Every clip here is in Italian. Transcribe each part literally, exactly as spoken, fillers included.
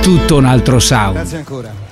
tutto un altro sound. Grazie ancora.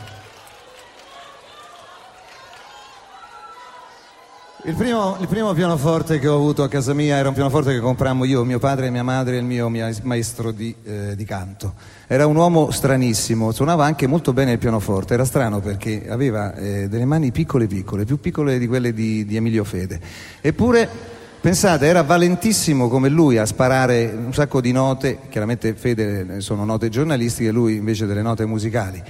Il primo, il primo pianoforte che ho avuto a casa mia era un pianoforte che comprammo io, mio padre, mia madre e il mio maestro di, eh, di canto. Era un uomo stranissimo, suonava anche molto bene il pianoforte, era strano perché aveva eh, delle mani piccole piccole, più piccole di quelle di, di Emilio Fede. Eppure, pensate, era valentissimo come lui a sparare un sacco di note, chiaramente Fede sono note giornalistiche, lui invece delle note musicali.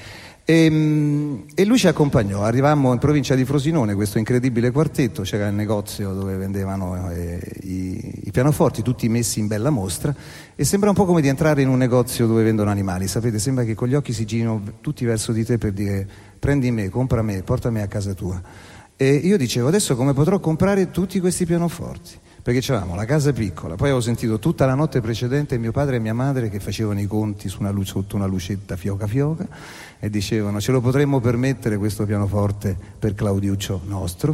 E, e lui ci accompagnò, arrivammo in provincia di Frosinone, questo incredibile quartetto, c'era il negozio dove vendevano eh, i, i pianoforti, tutti messi in bella mostra, e sembra un po' come di entrare in un negozio dove vendono animali, sapete, sembra che con gli occhi si girino tutti verso di te per dire prendi me, compra me, portami a casa tua. E io dicevo adesso come potrò comprare tutti questi pianoforti? Perché c'avevamo la casa piccola, poi avevo sentito tutta la notte precedente mio padre e mia madre che facevano i conti su una luce, sotto una lucetta fioca fioca e dicevano ce lo potremmo permettere questo pianoforte per Claudiuccio nostro.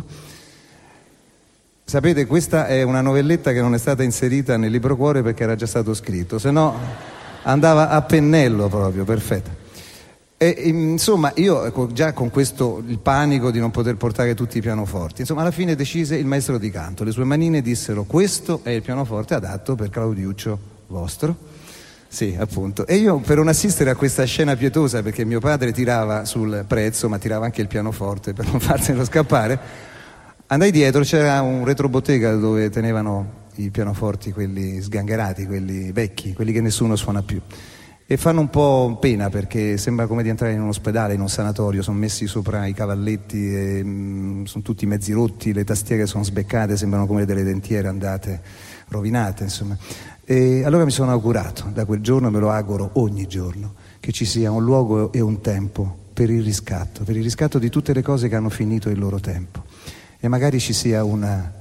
Sapete, questa è una novelletta che non è stata inserita nel libro cuore perché era già stato scritto, se no andava a pennello proprio, perfetto. E, insomma, io già con questo, il panico di non poter portare tutti i pianoforti, insomma, alla fine decise il maestro di canto, le sue manine dissero questo è il pianoforte adatto per Claudiuccio vostro. Sì, appunto. E io, per non assistere a questa scena pietosa, perché mio padre tirava sul prezzo, ma tirava anche il pianoforte per non farselo scappare, andai dietro, c'era un retrobottega dove tenevano i pianoforti, quelli sgangherati, quelli vecchi, quelli che nessuno suona più. E fanno un po' pena perché sembra come di entrare in un ospedale, in un sanatorio, sono messi sopra i cavalletti, e, mh, sono tutti mezzi rotti, le tastiere sono sbeccate, sembrano come delle dentiere andate, rovinate, insomma. E allora mi sono augurato, da quel giorno me lo auguro ogni giorno, che ci sia un luogo e un tempo per il riscatto, per il riscatto di tutte le cose che hanno finito il loro tempo. E magari ci sia una,